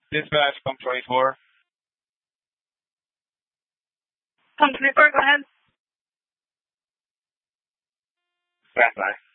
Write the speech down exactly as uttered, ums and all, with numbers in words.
Dispatch, pump twenty-four. Pump twenty-four, go ahead. Stand by.